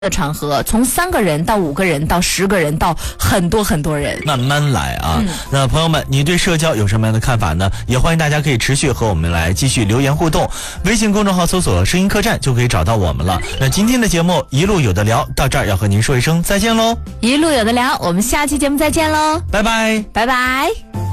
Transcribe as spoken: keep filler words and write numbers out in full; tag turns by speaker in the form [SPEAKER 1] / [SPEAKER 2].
[SPEAKER 1] 的场合，从三个人到五个人到十个人到很多很多人，
[SPEAKER 2] 慢慢来啊、
[SPEAKER 1] 嗯、
[SPEAKER 2] 那朋友们，你对社交有什么样的看法呢？也欢迎大家可以持续和我们来继续留言互动，微信公众号搜索声音客栈就可以找到我们了。那今天的节目一路有的聊到这儿，要和您说一声再见喽。
[SPEAKER 1] 一路有的聊，我们下期节目再见喽，
[SPEAKER 2] 拜拜
[SPEAKER 1] 拜拜。